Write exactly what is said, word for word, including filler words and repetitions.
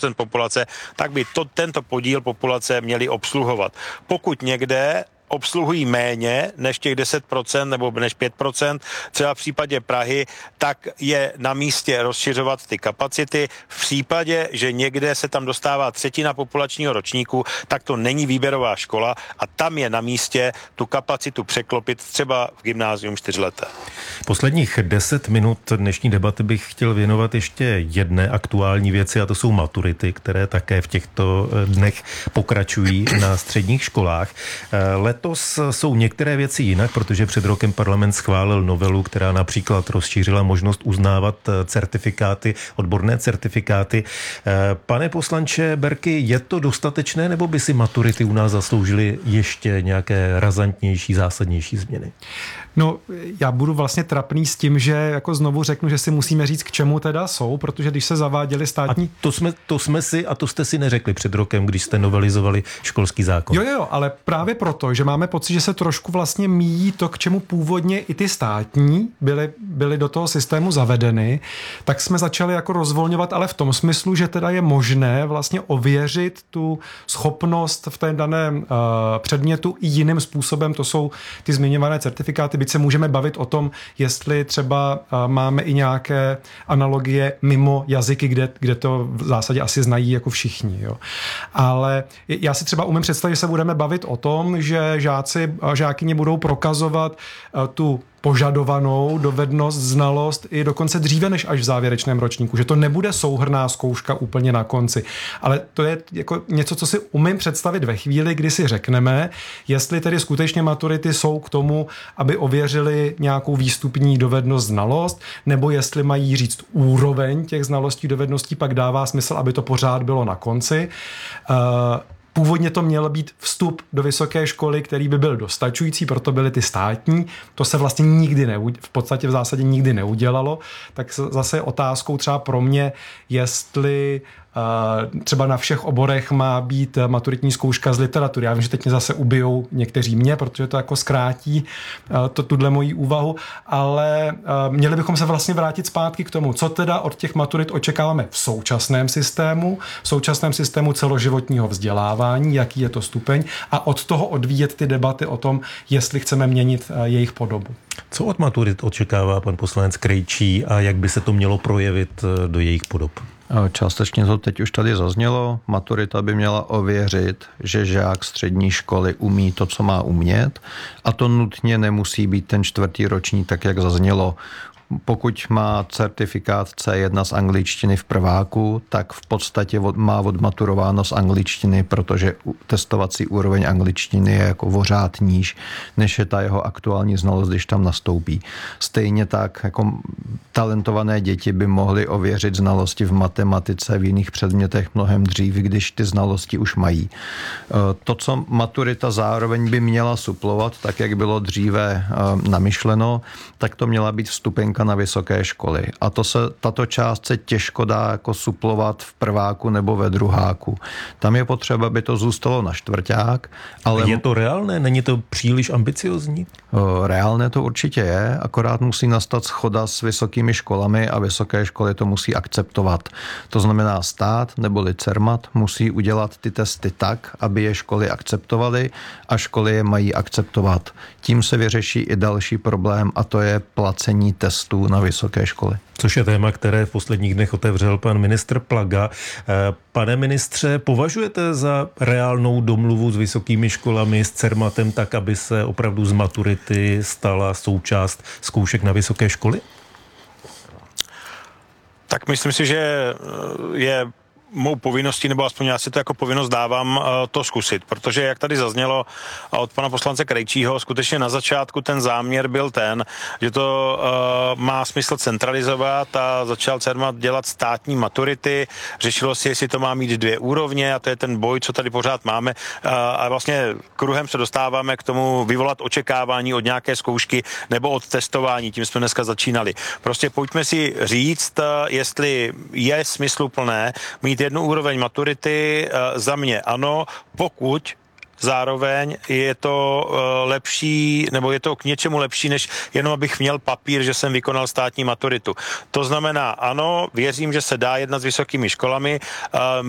procent populace, tak by to, tento podíl populace měli obsluhovat. Pokud někde obsluhují méně než těch deset procent nebo než pět procent, třeba v případě Prahy, tak je na místě rozšiřovat ty kapacity. V případě, že někde se tam dostává třetina populačního ročníku, tak to není výběrová škola a tam je na místě tu kapacitu překlopit třeba v gymnázium čtyřleté. Posledních deset minut dnešní debaty bych chtěl věnovat ještě jedné aktuální věci a to jsou maturity, které také v těchto dnech pokračují na středních školách. Letos jsou některé věci jinak, protože před rokem parlament schválil novelu, která například rozšířila možnost uznávat certifikáty, odborné certifikáty. Pane poslanče Berki, je to dostatečné, nebo by si maturity u nás zasloužily ještě nějaké razantnější, zásadnější změny? No, já budu vlastně trapný s tím, že jako znovu řeknu, že si musíme říct, k čemu teda jsou, protože když se zaváděli státní... A to jsme, to jsme si, a to jste si neřekli před rokem, když jste novelizovali školský zákon. Jo, jo, ale právě proto, že máme pocit, že se trošku vlastně míjí to, k čemu původně i ty státní byly, byly do toho systému zavedeny, tak jsme začali jako rozvolňovat, ale v tom smyslu, že teda je možné vlastně ověřit tu schopnost v té daném uh, předmětu i jiným způsobem, to jsou ty zmiňované certifikáty. Byť se můžeme bavit o tom, jestli třeba máme i nějaké analogie mimo jazyky, kde, kde to v zásadě asi znají jako všichni. Jo. Ale já si třeba umím představit, že se budeme bavit o tom, že žáci a žákyně budou prokazovat tu požadovanou dovednost, znalost i dokonce dříve než až v závěrečném ročníku, že to nebude souhrnná zkouška úplně na konci. Ale to je jako něco, co si umím představit ve chvíli, kdy si řekneme, jestli tedy skutečně maturity jsou k tomu, aby ověřili nějakou výstupní dovednost, znalost, nebo jestli mají říct úroveň těch znalostí, dovedností, pak dává smysl, aby to pořád bylo na konci. Uh, Původně to měl být vstup do vysoké školy, který by byl dostačující, proto byly ty státní. To se vlastně nikdy neudělalo, v podstatě v zásadě nikdy neudělalo. Tak zase je otázkou třeba pro mě, jestli uh, třeba na všech oborech má být maturitní zkouška z literatury. Já vím, že teď mě zase ubijou někteří mě, protože to jako zkrátí uh, to, tuhle moji úvahu, ale uh, měli bychom se vlastně vrátit zpátky k tomu, co teda od těch maturit očekáváme v současném systému, v současném systému celoživotního vzdělávání, jaký je to stupeň a od toho odvíjet ty debaty o tom, jestli chceme měnit uh, jejich podobu. Co od maturit očekává pan poslanec Krejčí a jak by se to mělo projevit do jejich podob? Částečně to teď už tady zaznělo. Maturita by měla ověřit, že žák střední školy umí to, co má umět, a to nutně nemusí být ten čtvrtý ročník, tak jak zaznělo. Pokud má certifikát C jedna z angličtiny v prváku, tak v podstatě má odmaturováno z angličtiny, protože testovací úroveň angličtiny je jako vořád níž, než je ta jeho aktuální znalost, když tam nastoupí. Stejně tak jako talentované děti by mohly ověřit znalosti v matematice, v jiných předmětech mnohem dřív, když ty znalosti už mají. To, co maturita zároveň by měla suplovat, tak jak bylo dříve namyšleno, tak to měla být vstupenka na vysoké školy. A to se, tato část se těžko dá jako suplovat v prváku nebo ve druháku. Tam je potřeba, aby to zůstalo na čtvrťák. Ale je to reálné? Není to příliš ambiciozní? Reálné to určitě je, akorát musí nastat shoda s vysokými školami a vysoké školy to musí akceptovat. To znamená stát neboli Cermat musí udělat ty testy tak, aby je školy akceptovaly a školy je mají akceptovat. Tím se vyřeší i další problém a to je placení testů na vysoké školy. Což je téma, které v posledních dnech otevřel pan ministr Plaga. Pane ministře, považujete za reálnou domluvu s vysokými školami, s Cermatem, tak, aby se opravdu z maturity stala součást zkoušek na vysoké školy? Tak myslím si, že je mou povinností, nebo aspoň já si to jako povinnost dávám, to zkusit, protože jak tady zaznělo od pana poslance Krejčího, skutečně na začátku ten záměr byl ten, že to uh, má smysl centralizovat a začal Cermat dělat státní maturity, řešilo si, jestli to má mít dvě úrovně a to je ten boj, co tady pořád máme uh, a vlastně kruhem se dostáváme k tomu vyvolat očekávání od nějaké zkoušky nebo od testování, tím jsme dneska začínali. Prostě pojďme si říct, uh, jestli je smysluplné mít jednu úroveň maturity, za mě ano, pokud zároveň je to lepší, nebo je to k něčemu lepší, než jenom abych měl papír, že jsem vykonal státní maturitu. To znamená ano, věřím, že se dá jednat s vysokými školami.